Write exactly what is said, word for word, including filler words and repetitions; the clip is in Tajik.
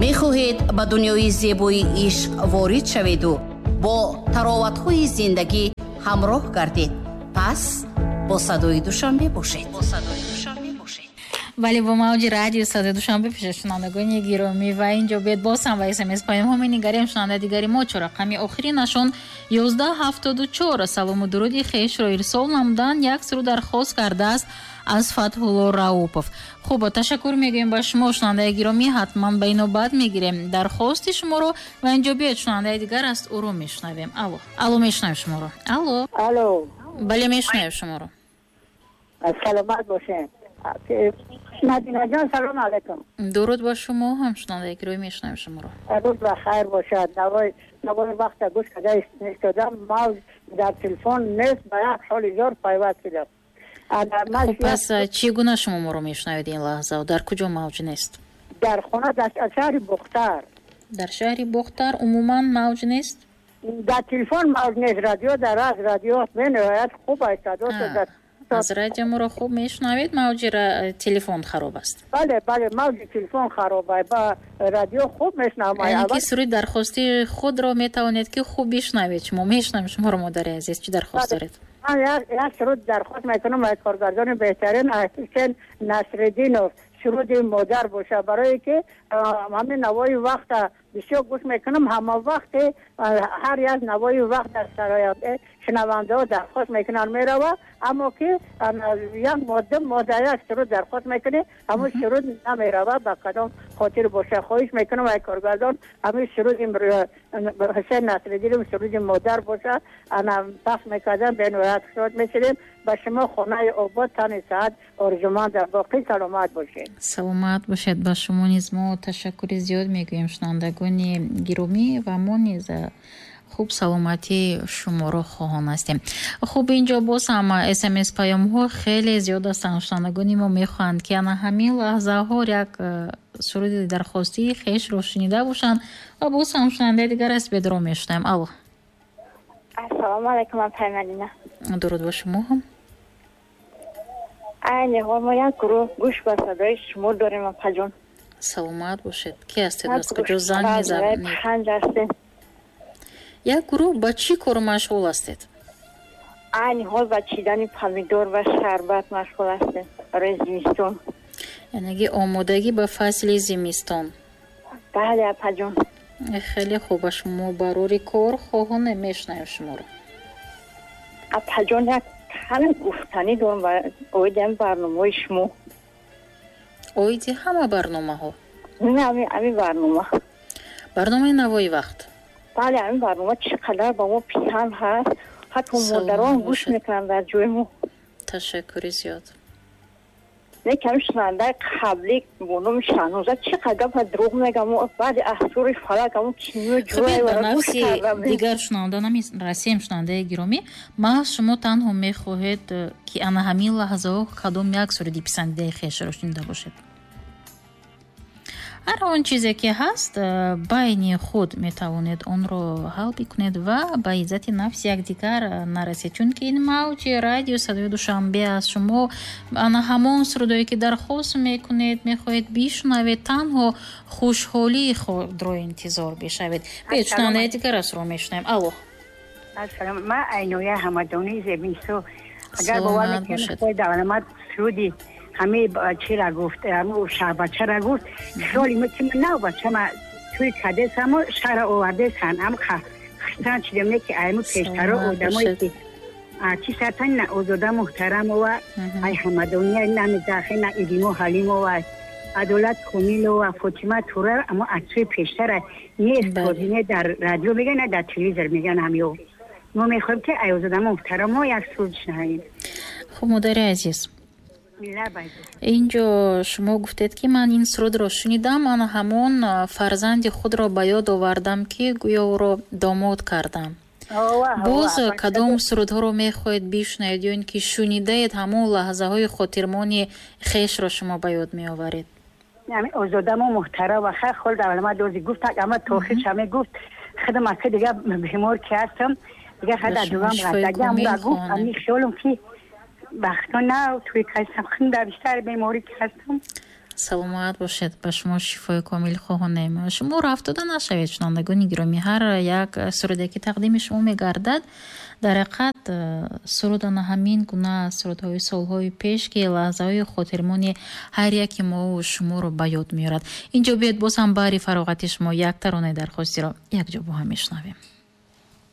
мехоҳед ба дунёи зебои ишқ ворид шаведу бо тароватҳои зиндагӣ ҳамроҳ гардед. пас бо садои душанбе бошед. бо садои душанбе бошед. вале бо мавҷи радио садои душанбе пеша шунандагони гиромӣ ва инҷо бед боз ҳам ва смс паёмҳо менигарем. шунанда дигари мо чо рақами охиринашон ёздаҳ ҳафтоду чор салому дуруди хешро ирсол намудан як суру дархост кардааст аз Фатҳулло Раупов. хуб, ташаккур мегӯем ба шумо шунандаи гиромӣ. ҳатман ба инобат мегирем дархости шуморо ва инҷо биёед шунандаи дигар аст, ӯро мешунавем. алло алло мешунавем шуморо. алло алло бале мешунавем шуморо. саломат бошед. Надина ҷон, салом алайкум. дуруд ба шумо ҳам шунандаи гиромӣ мешунавем шуморо. рӯз ба хайр бошад. навои навои вақта гӯш када истодам мавҷ дар телефон нест, ба як ҳоли зор пайваст шудам. Хуб, пас чӣ гуна шумо моро мешунавед ин лаҳза ва дар куҷо мавҷ нест? дар хона дар шаҳри Бухтар. дар шаҳри Бухтар умуман мавҷ нест? дар телефон мавҷ нест. радио дар аз радио бениҳоят хуб аст. аз радио моро хуб мешунавед, мавҷи телефон хароб аст? бале бале мавҷи телефон хароб аст, ба радио хуб мешунавам. яъне ки суруди дархости худро метавонед ки хуб бишнавед. шумо мешунавем шуморо модари азиз. чӣ дархост доред? من یک شروط درخواست میکنم از کارگردان بهترین حسین نصرالدینov شروط مادر باشه، برای که همین نوای وقت بسیار گوش میکنم. همه وقت هر یک نوای وقت در شرایط شنونده ها درخواست میکنن میروه، اما که یک ماده ماده یک شروط درخواست میکنه همون شروط نمیروه. به قدم خاطر باشه خواهش میکنم از کارگردان همین شروط حسین نصرالدینov شروط مادر باشه. انا پخش میکردم به نوعیت شروط میشدیم. به شما خانه آباد تن ساعت آرزومند در باقی سلامت باشید. سلامت باشید. به شما نیز ما تشکر زیاد میگوییم شنوندگان گرامی و ما نیز خوب سلامتی شما رو خواهان هستیم. خوب اینجا باز هم اس ام اس پیام ها خیلی زیاد هستند. شنوندگان ما میخواهند که انا همین لحظه ها یک سرود درخواستی خیش رو شنیده باشند و باز هم شنونده دیگر است بدرو میشنیم. الو السلام علیکم. من پیمانینا. درود با شما هم. اینه ما یک گروه گوش به صدای شما داریم پجون. سلامت باشید. کی هستید؟ از کجا زنگ میزنید؟ پنج هستید. یک گروه با چی کار مشغول هستید؟ اینه حال با چیدن پمیدور و شربت مشغول هستید برای زمستان. یعنی آمادگی به فصل زمستان. بله پجون. خیلی خوب. شما برای کار خواهان میشنویم شما رو. پجون یک همه گفتنی دارم و اویدیم برنامه شما. اویدی همه برنامه ها؟ نه همه همه برنامه. برنامه نوای وقت؟ بله همه برنامه چقدر با ما پیشن هست. حتی مادران گوش میکنن در جوی ما. تشکر زیاد. نه کمی شنونده قبلی بونم شنوزه چقدر با دروغ میگم بعد احسور فلک همون چیزی جوی و گوش کردم. دیگر شنونده نمی رسیم شنونده گرامی. ما شما تنها میخواهید که انا همین لحظه ها کدام یک سردی پسنده خیش رو شنیده باشید. هر آن چیزی که هست بین خود میتوانید آن رو حل بکنید و با عزت نفس یک دیگر نرسید، چون که این موج رادیو صدای دوشنبه است. شما انا همان سرودایی که درخواست میکنید میخواهید بشنوید، تنها خوشحالی خود رو انتظار بشوید. بیاید شنونده دیگر از رو میشنویم. الو السلام. من عینویه همدانی زمینسو. اگر باور میکنید خواهید علامت سرودی همه چی را گفت، همه شعب چه را گفت خیلی مطمئن نه بچه ما توی کده سما شهر آورده سن هم خستان چیدم نه که ایمو پیشتر رو آدمایی که چی سرطان نه اوزاده محترم و ای حمدونی نه مزاخه نه ایدیمو حلیمو و عدالت کمیلو و فاطمه توره، اما از توی پیشتر نیست توزینه در رادیو میگن نه در تلویزیون میگن همیو. ما میخوایم که ای اوزاده محترم و یک سرود شنویم. خب مادر عزیز، اینجا شما گفتید که من این سرود را شنیدم، من همون فرزند خود را به یاد آوردم که گویا او را داماد کردم. باز کدام سرودها رو میخواهید بشنوید یا اینکه شنیدید همون لحظه های خاطرمانی خیش را شما به یاد می آورید؟ یعنی اوزادم و محترم و خیلی خود اولما دوزی گفت اما توخیش همه گفت خودم اصلا دیگه بیمار که هستم دیگه خدا دوام غدگه هم را گفت امی خیالم که بختان نه توی کسیم خیلی در بیشتر بیماری که هستم. саломат бошед. Ба шумо шифои комил хоҳонем. шумо рафтода нашавед шунавандагони гиромӣ. ҳар як суруде ки тақдими шумо мегардад дар ҳақиқат сурудана ҳамин гуна сурудҳои солҳои пеш ки лаҳзаҳои хотирмони ҳар яки мо шуморо ба ёд меорад. инҷо биёед боз ҳам баҳри фароғати шумо як таронаи дархостиро якҷо бо ҳам мешунавем.